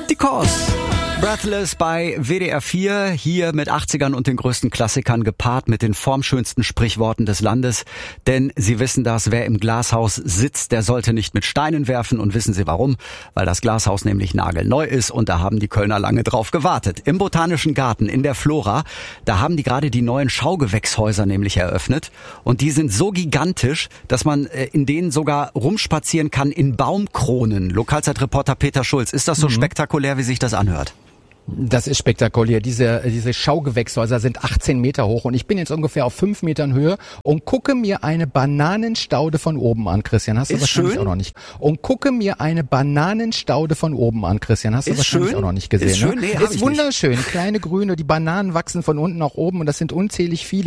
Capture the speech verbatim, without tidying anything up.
Die Cause. Breathless bei W D R vier, hier mit achtzigern und den größten Klassikern gepaart mit den formschönsten Sprichworten des Landes. Denn Sie wissen das, wer im Glashaus sitzt, der sollte nicht mit Steinen werfen. Und wissen Sie warum? Weil das Glashaus nämlich nagelneu ist und da haben die Kölner lange drauf gewartet. Im Botanischen Garten, in der Flora, da haben die gerade die neuen Schaugewächshäuser nämlich eröffnet. Und die sind so gigantisch, dass man in denen sogar rumspazieren kann in Baumkronen. Lokalzeitreporter Peter Schulz, ist das so mhm. spektakulär, wie sich das anhört? Das ist spektakulär. Diese, diese Schaugewächshäuser sind achtzehn Meter hoch und ich bin jetzt ungefähr auf fünf Metern Höhe und gucke mir eine Bananenstaude von oben an, Christian. Hast du ist wahrscheinlich schön. auch noch nicht. Und gucke mir eine Bananenstaude von oben an, Christian. Hast du ist wahrscheinlich schön. auch noch nicht gesehen. Ist schön, ne? nee, hab Ist ich wunderschön. Nicht. Kleine grüne, die Bananen wachsen von unten nach oben und das sind unzählig viele.